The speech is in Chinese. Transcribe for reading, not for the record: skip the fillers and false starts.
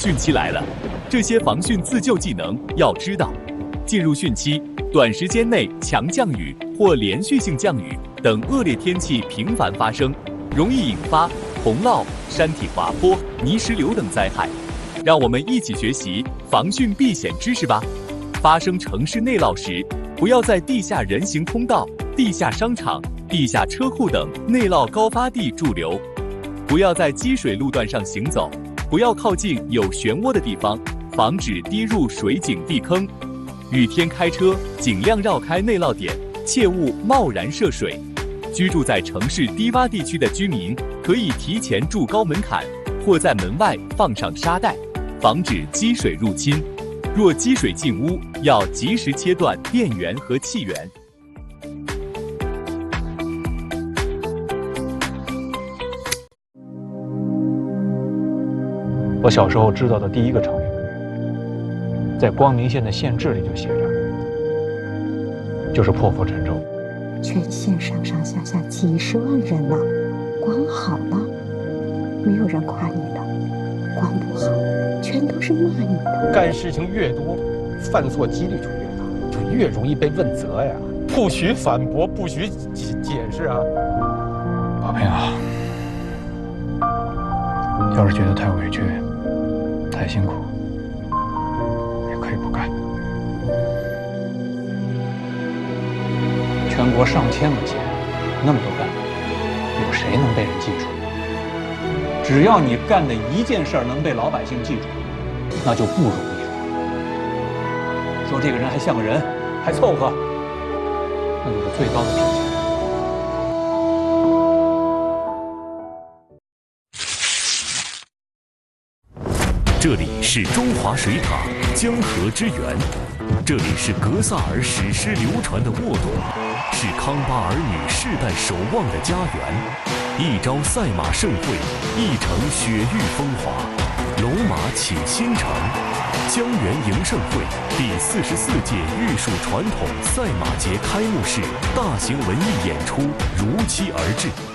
汛期来了，这些防汛自救技能要知道。进入汛期，短时间内强降雨或连续性降雨等恶劣天气频繁发生，容易引发洪涝、山体滑坡、泥石流等灾害。让我们一起学习防汛避险知识吧。发生城市内涝时，不要在地下人行通道、地下商场、地下车库等内涝高发地驻留，不要在积水路段上行走，不要靠近有漩涡的地方，防止滴入水井地坑。雨天开车尽量绕开内涝点，切勿贸然涉水。居住在城市低洼地区的居民可以提前筑高门槛，或在门外放上沙袋，防止积水入侵。若积水进屋，要及时切断电源和气源。 我小时候知道的第一个成语，在光明县的县志里就写着，就是破釜沉舟。 全县上上下下几十万人呐，光好了，没有人夸你的；光不好，全都是骂你的。 干事情越多，犯错几率就越大，就越容易被问责呀。不许反驳，不许解释啊！ 宝平啊，要是觉得太委屈、太辛苦，也可以不干。全国上千个县，那么多干部，有谁能被人记住？只要你干的一件事儿能被老百姓记住，那就不容易了。说这个人还像个人，还凑合，那就是最高的评价。 这里是中华水塔江河之源，这里是格萨尔史诗流传的沃土，是康巴儿女世代守望的家园。一朝赛马盛会，一城雪域风华，龙马启新城。江源迎盛会第44届玉树传统赛马节开幕式大型文艺演出如期而至。